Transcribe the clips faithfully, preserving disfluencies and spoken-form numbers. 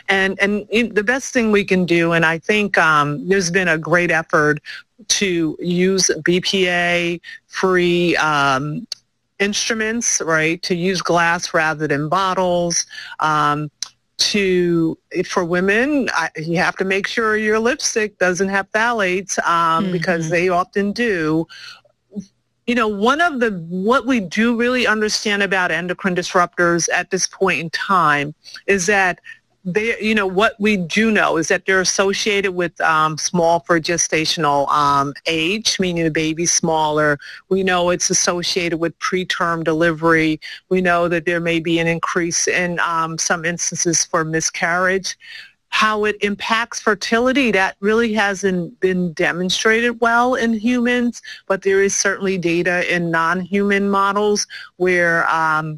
And and it, the best thing we can do, and I think um, there's been a great effort to use B P A-free um, instruments, right, to use glass rather than bottles. Um, to for women, I, you have to make sure your lipstick doesn't have phthalates um, mm-hmm. because they often do. You know, one of the, what we do really understand about endocrine disruptors at this point in time is that they, you know, what we do know is that they're associated with um, small for gestational um, age, meaning the baby's smaller. We know it's associated with preterm delivery. We know that there may be an increase in um, some instances for miscarriage. How it impacts fertility, that really hasn't been demonstrated well in humans, but there is certainly data in non-human models where um,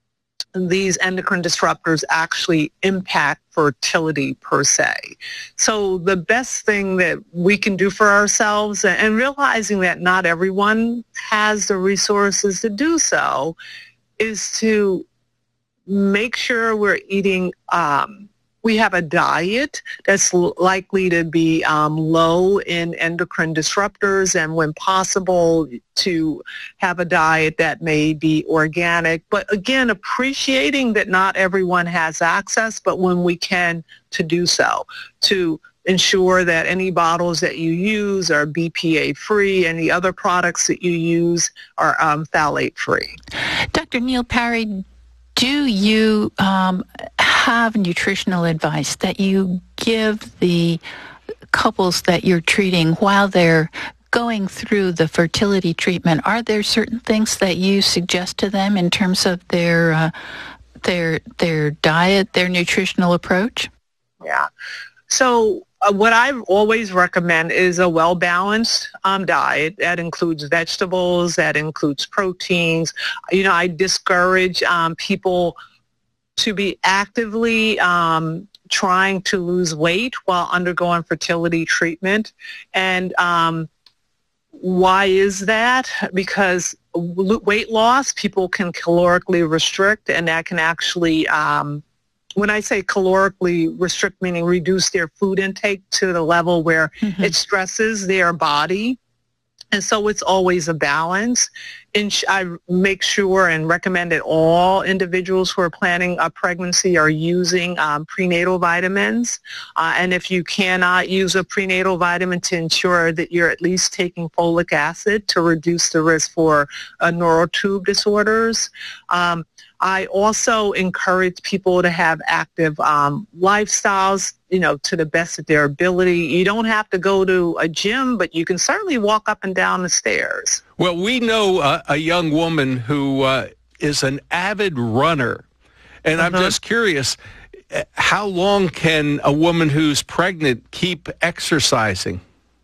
these endocrine disruptors actually impact fertility per se. So the best thing that we can do for ourselves, and realizing that not everyone has the resources to do so, is to make sure we're eating um, we have a diet that's likely to be um, low in endocrine disruptors, and when possible to have a diet that may be organic. But again, appreciating that not everyone has access, but when we can, to do so, to ensure that any bottles that you use are B P A-free, and the other products that you use are um, phthalate-free. Doctor Neil Perry, do you um, have nutritional advice that you give the couples that you're treating while they're going through the fertility treatment? Are there certain things that you suggest to them in terms of their uh, their their diet, their nutritional approach? Yeah. So uh, what I always recommend is a well-balanced um, diet that includes vegetables, that includes proteins. You know, I discourage um, people to be actively um, trying to lose weight while undergoing fertility treatment. And um, why is that? Because weight loss, people can calorically restrict, and that can actually um, when I say calorically restrict, meaning reduce their food intake to the level where mm-hmm. it stresses their body. And so it's always a balance. And I make sure and recommend that all individuals who are planning a pregnancy are using um, prenatal vitamins. Uh, and if you cannot use a prenatal vitamin, to ensure that you're at least taking folic acid to reduce the risk for uh, neural tube disorders. Um, I also encourage people to have active um, lifestyles, you know, to the best of their ability. You don't have to go to a gym, but you can certainly walk up and down the stairs. Well, we know uh, a young woman who uh, is an avid runner, and uh-huh. I'm just curious, how long can a woman who's pregnant keep exercising?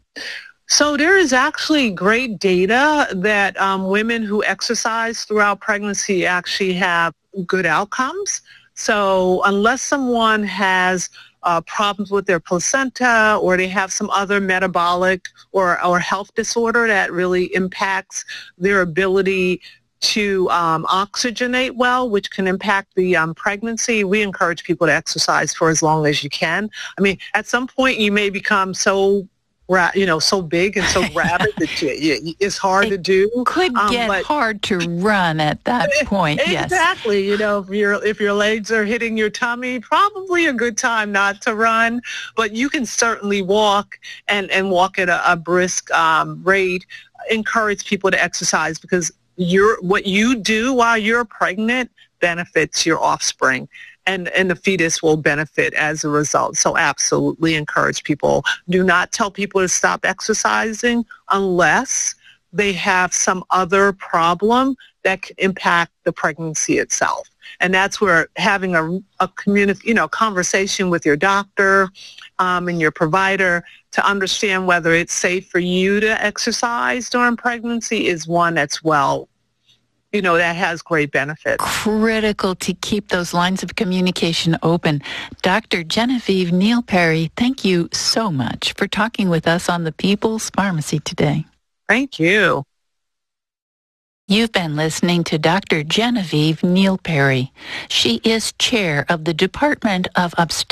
So there is actually great data that um, women who exercise throughout pregnancy actually have good outcomes. So unless someone has uh, problems with their placenta, or they have some other metabolic or, or health disorder that really impacts their ability to um, oxygenate well, which can impact the um, pregnancy, we encourage people to exercise for as long as you can. I mean, at some point you may become so you know, so big and so rabid that you, you, it's hard it to do. Could um, get but, hard to run at that point. Exactly. Yes, exactly. You know, if your if your legs are hitting your tummy, probably a good time not to run. But you can certainly walk and and walk at a, a brisk um, rate. Encourage people to exercise, because you're what you do while you're pregnant benefits your offspring. And, and the fetus will benefit as a result. So absolutely encourage people. Do not tell people to stop exercising unless they have some other problem that can impact the pregnancy itself. And that's where having a, a communi- you know, conversation with your doctor um, and your provider to understand whether it's safe for you to exercise during pregnancy is one that's well you know, that has great benefits. Critical to keep those lines of communication open. Doctor Genevieve Neil Perry, thank you so much for talking with us on the People's Pharmacy today. Thank you. You've been listening to Doctor Genevieve Neil Perry. She is chair of the Department of Obstetrics